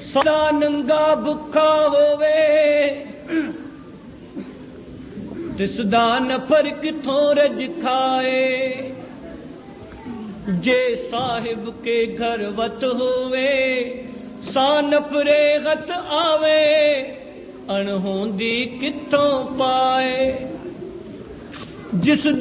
सदा नंगा भुखा होवे तिसदा नफर किथों रज खाए। जे साहिब के घर वत होवे सा नफरे गत आवे अणहोंदी किथों पाए। जिस